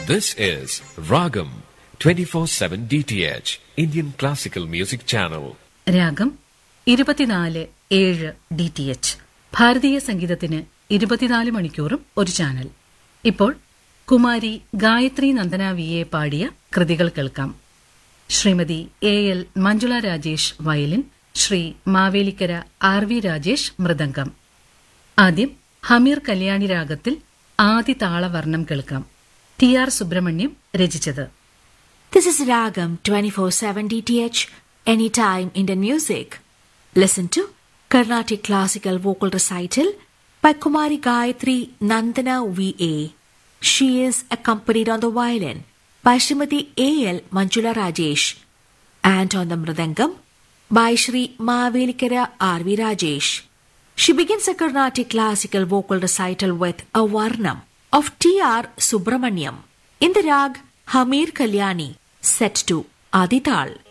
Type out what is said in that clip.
This is Ragam 24/7 DTH Indian Classical Music Channel. രാഗം 24/7 DTH ഭാരതീയ സംഗീതത്തിന് 24 മണിക്കൂറും ഒരു ചാനൽ. ഇപ്പോൾ കുമാരി ഗായത്രി നന്ദന വി.എ. പാടിയ കൃതികൾ കേൾക്കാം. Shrimati A.L. Manjula Rajesh violin, Shri Mavelikkara R.V. Rajesh mridangam. ആദ്യം ഹമീർ കല്യാണി രാഗത്തിൽ ആദി താളവർണ്ണം കേൾക്കാം. T.R. സുബ്രഹ്മണ്യം രചിച്ചത്. This is Ragam 24/7 DTH, anytime Indian music. Listen to Carnatic Classical Vocal Recital by Kumari Gayatri Nandana V.A. She is accompanied on the violin by Srimati A.L. Manjula Rajesh and on the mridangam by Shri Mavelikara R.V. Rajesh. She begins a Carnatic Classical Vocal Recital with a Varnam of T.R. Subramaniam in the rag Hamir Kalyani, set to Adi Tal.